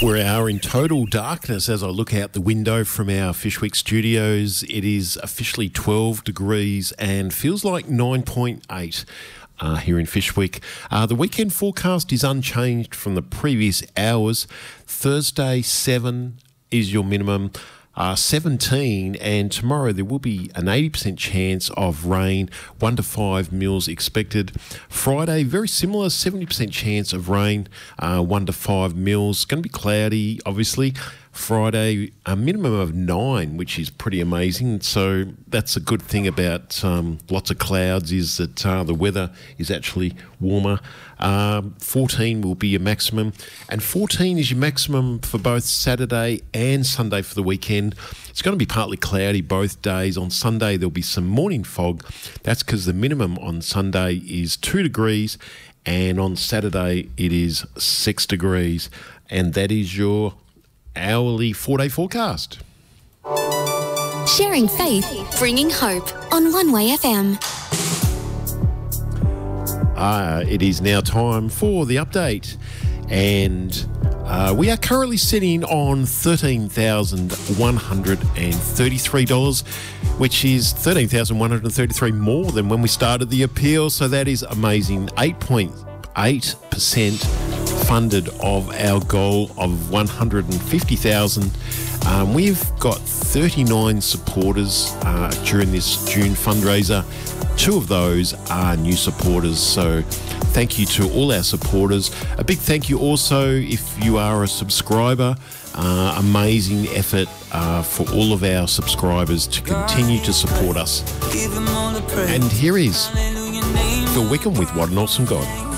We are in total darkness as I look out the window from our Fishwick studios. It is officially 12 degrees and feels like 9.8 here in Fishwick. The weekend forecast is unchanged from the previous hours. Thursday, 7 is your minimum. 17, and tomorrow there will be an 80% chance of rain, 1 to 5 mils expected. Friday, very similar, 70% chance of rain, 1 to 5 mils. Going to be cloudy, obviously. Friday, a minimum of 9, which is pretty amazing. So that's a good thing about lots of clouds, is that the weather is actually warmer. 14 will be your maximum, and 14 is your maximum for both Saturday and Sunday for the weekend. It's going to be partly cloudy both days. On Sunday, there'll be some morning fog. That's because the minimum on Sunday is 2 degrees, and on Saturday it is 6 degrees. And that is your hourly 4-day forecast. Sharing faith, bringing hope on One Way FM. It is now time for the update, and we are currently sitting on $13,133, which is $13,133 more than when we started the appeal. So that is amazing. 8.8% funded of our goal of 150,000. We've got 39 supporters during this June fundraiser. 2 of those are new supporters, so thank you to all our supporters. A big thank you also if you are a subscriber. Amazing effort for all of our subscribers to continue to support us. And here is Phil Wickham with What an Awesome God.